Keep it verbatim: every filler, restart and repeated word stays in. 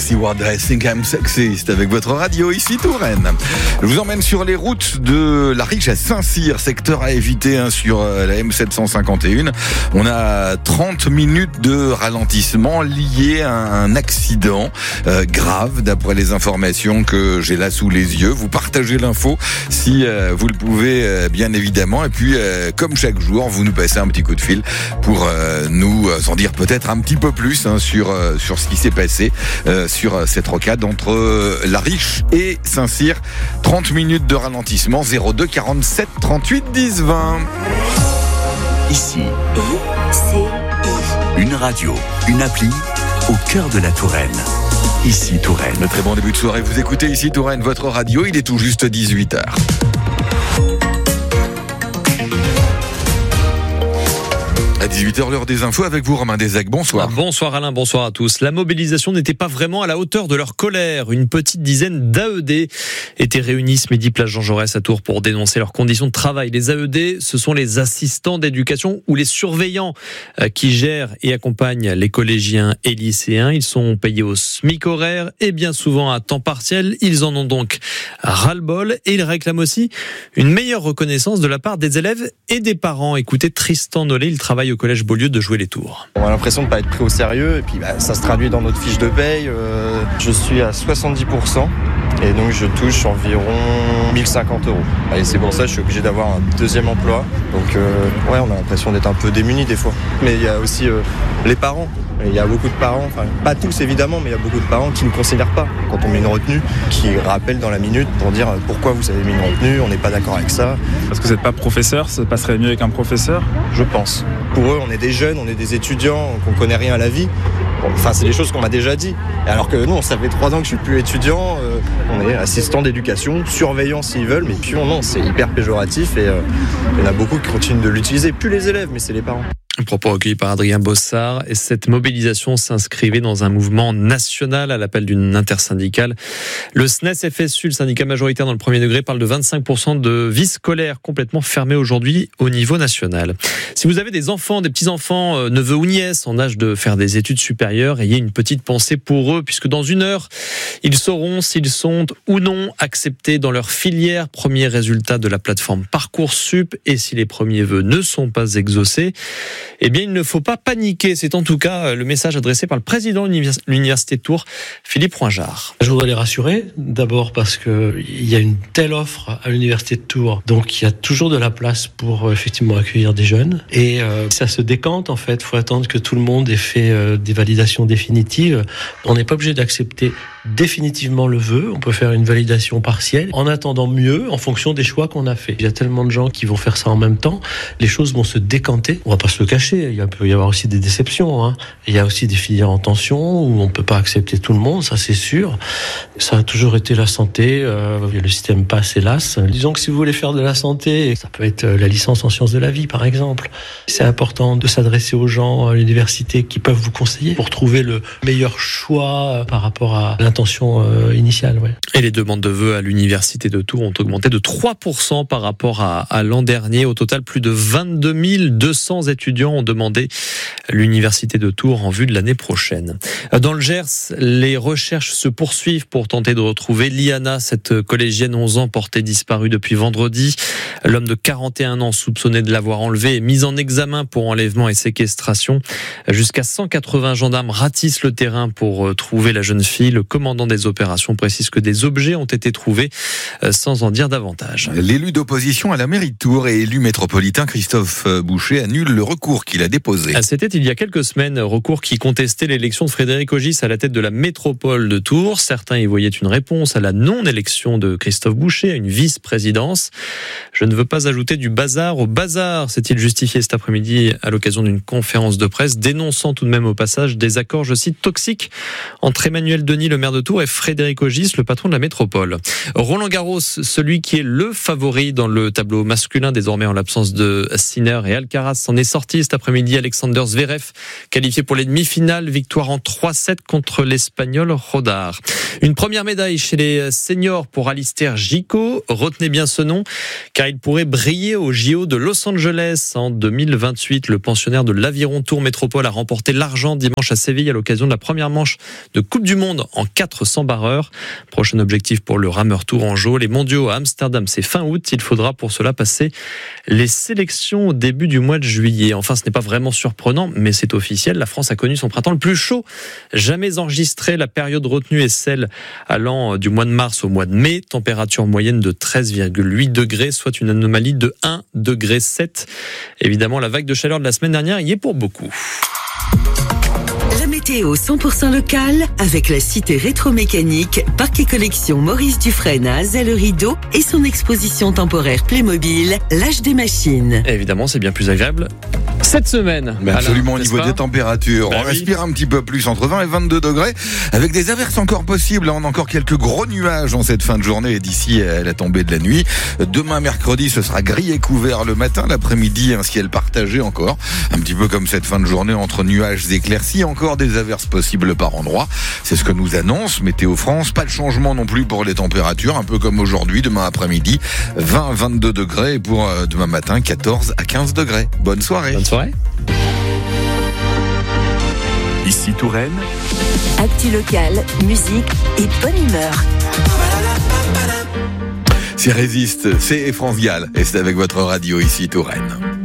Stewart, I Think I'm Sexist, avec votre radio ici Touraine. Je vous emmène sur les routes de la Riche à Saint-Cyr, secteur à éviter hein, sur la M sept cent cinquante et un. On a trente minutes de ralentissement lié à un accident euh, grave d'après les informations que j'ai là sous les yeux. Vous partagez l'info si euh, vous le pouvez euh, bien évidemment. Et puis euh, comme chaque jour, vous nous passez un petit coup de fil pour euh, nous en dire peut-être un petit peu plus hein, sur euh, sur ce qui s'est passé euh, sur cette rocade entre euh, la Riche et Saint-Cyr. trente minutes de ralentissement, zéro deux quarante-sept trente-huit dix vingt. Ici, une radio, une appli au cœur de la Touraine. Ici Touraine. Le très bon début de soirée, vous écoutez Ici Touraine, votre radio, il est tout juste dix-huit heures. À dix-huit heures, l'heure des infos avec vous, Romain Desacq. Bonsoir. Ah, bonsoir Alain, bonsoir à tous. La mobilisation n'était pas vraiment à la hauteur de leur colère. Une petite dizaine d'A E D étaient réunis ce midi place Jean Jaurès à Tours pour dénoncer leurs conditions de travail. Les A E D, ce sont les assistants d'éducation ou les surveillants qui gèrent et accompagnent les collégiens et lycéens. Ils sont payés au SMIC horaire et bien souvent à temps partiel. Ils en ont donc ras-le-bol et ils réclament aussi une meilleure reconnaissance de la part des élèves et des parents. Écoutez Tristan Nollet, il travaille au collège Beaulieu de Jouer les Tours. On a l'impression de ne pas être pris au sérieux et puis bah, ça se traduit dans notre fiche de paye. Euh, je suis à soixante-dix pour cent et donc je touche environ mille cinquante euros. Et c'est pour ça que je suis obligé d'avoir un deuxième emploi. Donc euh, ouais, on a l'impression d'être un peu démunis des fois. Mais il y a aussi euh, les parents. Il y a beaucoup de parents, enfin pas tous évidemment, mais il y a beaucoup de parents qui ne considèrent pas quand on met une retenue, qui rappellent dans la minute pour dire pourquoi vous avez mis une retenue, on n'est pas d'accord avec ça. Parce que vous n'êtes pas professeur, ça passerait mieux avec un professeur ? Je pense. Pour eux, on est des jeunes, on est des étudiants, qu'on connaît rien à la vie. Enfin, c'est des choses qu'on m'a déjà dit. Alors que non, ça fait trois ans que je suis plus étudiant, euh, on est assistant d'éducation, surveillant s'ils veulent, mais puis non, c'est hyper péjoratif et euh, il y en a beaucoup qui continuent de l'utiliser. Plus les élèves, mais c'est les parents. Un propos recueilli par Adrien Bossard. Et cette mobilisation s'inscrivait dans un mouvement national à l'appel d'une intersyndicale. Le S N E S F S U, le syndicat majoritaire dans le premier degré, parle de vingt-cinq pour cent de vie scolaire complètement fermée aujourd'hui au niveau national. Si vous avez des enfants, des petits-enfants, euh, neveux ou nièces en âge de faire des études supérieures, ayez une petite pensée pour eux, puisque dans une heure, ils sauront s'ils sont ou non acceptés dans leur filière. Premier résultat de la plateforme Parcoursup. Et si les premiers vœux ne sont pas exaucés, eh bien, il ne faut pas paniquer. C'est en tout cas le message adressé par le président de l'Université de Tours, Philippe Roingard. Je voudrais les rassurer, d'abord parce qu'il y a une telle offre à l'Université de Tours, donc il y a toujours de la place pour effectivement accueillir des jeunes. Et euh, ça se décante en fait, il faut attendre que tout le monde ait fait euh, des validations définitives. On n'est pas obligé d'accepter définitivement le vœu, on peut faire une validation partielle en attendant mieux en fonction des choix qu'on a fait. Il y a tellement de gens qui vont faire ça en même temps, les choses vont se décanter, on va pas se le cacher, il peut y avoir aussi des déceptions, hein. Il y a aussi des filières en tension où on peut pas accepter tout le monde, ça c'est sûr. Ça a toujours été la santé, euh, le système passe hélas. Disons que si vous voulez faire de la santé, ça peut être la licence en sciences de la vie par exemple. C'est important de s'adresser aux gens à l'université qui peuvent vous conseiller pour trouver le meilleur choix par rapport à l'intention euh, initiale. Ouais. Et les demandes de vœux à l'Université de Tours ont augmenté de trois pour cent par rapport à, à l'an dernier. Au total, plus de vingt-deux mille deux cents étudiants ont demandé l'Université de Tours en vue de l'année prochaine. Dans le Gers, les recherches se poursuivent pour tenter de retrouver Liana, cette collégienne onze ans portée disparue depuis vendredi. L'homme de quarante et un ans soupçonné de l'avoir enlevée est mis en examen pour enlèvement et séquestration. Jusqu'à cent quatre-vingts gendarmes ratissent le terrain pour trouver la jeune fille. Le commandant des opérations précise que des objets ont été trouvés sans en dire davantage. L'élu d'opposition à la mairie de Tours et élu métropolitain Christophe Boucher annule le recours qu'il a déposé. C'était il y a quelques semaines, recours qui contestait l'élection de Frédéric Ogis à la tête de la métropole de Tours. Certains y voyaient une réponse à la non-élection de Christophe Boucher à une vice-présidence. Je ne veux pas ajouter du bazar au bazar, s'est-il justifié cet après-midi à l'occasion d'une conférence de presse, dénonçant tout de même au passage des accords, je cite, toxiques entre Emmanuel Denis, le maire de Tours, et Frédéric Ogis, le patron de la métropole. Roland Garros, celui qui est le favori dans le tableau masculin, désormais en l'absence de Sinner et Alcaraz, s'en est sorti cet après-midi. Alexander Zverev, qualifié pour les demi-finales, victoire en trois sept contre l'Espagnol Rodar. Une première médaille chez les seniors pour Alistair Gico. Retenez bien ce nom, car il pourrait briller au J O de Los Angeles en deux mille vingt-huit. Le pensionnaire de l'Aviron Tour Métropole a remporté l'argent dimanche à Séville à l'occasion de la première manche de Coupe du Monde en quatre cents barreurs. Prochain objectif pour le rameur tourangeau. Les mondiaux à Amsterdam, c'est fin août. Il faudra pour cela passer les sélections au début du mois de juillet. Enfin, ce n'est pas vraiment surprenant, mais c'est officiel. La France a connu son printemps le plus chaud jamais enregistré. La période retenue est celle allant du mois de mars au mois de mai. Température moyenne de treize virgule huit degrés, soit une anomalie de un degré sept. Évidemment, la vague de chaleur de la semaine dernière y est pour beaucoup. La météo cent pour cent locale avec la cité rétromécanique, parc et collection Maurice Dufresne à Azay-le-Rideau et son exposition temporaire Playmobil, l'âge des machines. Et évidemment, c'est bien plus agréable cette semaine. Mais absolument, Alain, au niveau des températures. Bah on oui. respire un petit peu plus, entre vingt et vingt-deux degrés, avec des averses encore possibles. On a encore quelques gros nuages en cette fin de journée et d'ici à la tombée de la nuit. Demain, mercredi, ce sera gris et couvert le matin. L'après-midi, un ciel partagé encore. Un petit peu comme cette fin de journée entre nuages éclaircis. Encore des averses possibles par endroits. C'est ce que nous annonce Météo France. Pas de changement non plus pour les températures. Un peu comme aujourd'hui, demain après-midi, vingt à vingt-deux degrés. Et pour euh, demain matin, quatorze à quinze degrés. Bonne soirée. Bonne soirée. Ici Touraine, Actu local, musique et bonne humeur. C'est Résiste, c'est France Gall. Et c'est avec votre radio ici, Touraine.